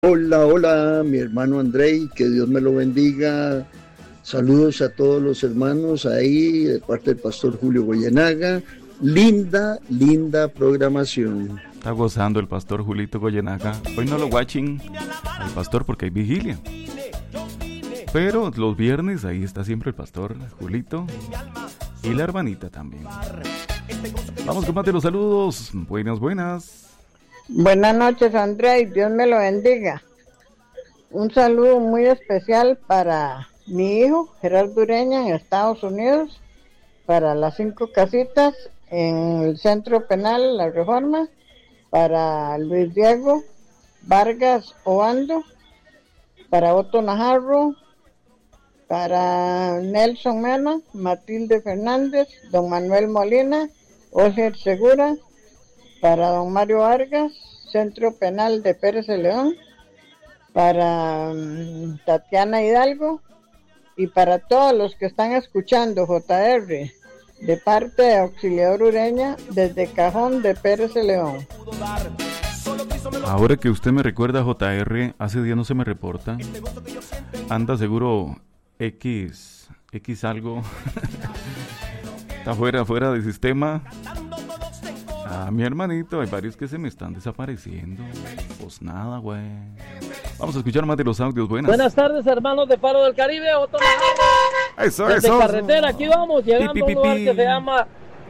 Hola, hola, mi hermano Andrei, que Dios me lo bendiga. Saludos a todos los hermanos ahí, de parte del pastor Julio Goyenaga. Linda, linda programación. Está gozando el pastor Julito Goyenaga. Hoy no lo watching al pastor porque hay vigilia. Pero los viernes ahí está siempre el pastor Julito y la hermanita también. Vamos con más de los saludos. Buenas, buenas. Buenas noches, André, Dios me lo bendiga. Un saludo muy especial para mi hijo, Gerardo Ureña, en Estados Unidos, para las 5 casitas en el Centro Penal La Reforma, para Luis Diego Vargas Obando, para Otto Najarro, para Nelson Mena, Matilde Fernández, don Manuel Molina, Oscar Segura, para don Mario Vargas, Centro Penal de Pérez de León, para Tatiana Hidalgo y para todos los que están escuchando JR, de parte de Auxiliador Ureña, desde Cajón de Pérez de León. Ahora que usted me recuerda, JR, hace días no se me reporta. Anda seguro X algo. Está fuera de sistema. Mi hermanito, hay varios que se me están desapareciendo. Pues nada, güey. Vamos a escuchar más de los audios. Buenas tardes, hermanos de Faro del Caribe. Otro desde carretera, aquí vamos, llegando a un lugar que se llama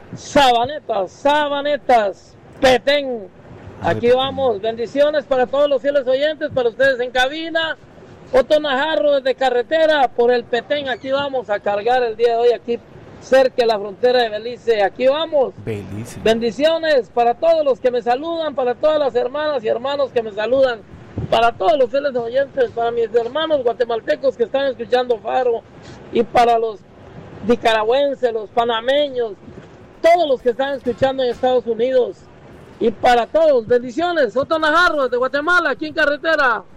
Sabanetas, Petén. Aquí vamos, bendiciones para todos los fieles oyentes, para ustedes en cabina. Otto Najarro desde carretera por el Petén. Aquí vamos a cargar el día de hoy, aquí cerca de la frontera de Belice. Aquí vamos. Belice. Bendiciones para todos los que me saludan, para todas las hermanas y hermanos que me saludan, para todos los fieles oyentes, para mis hermanos guatemaltecos que están escuchando Faro, y para los nicaragüenses, los panameños, todos los que están escuchando en Estados Unidos, y para todos, bendiciones. Otto Najarro desde Guatemala, aquí en carretera.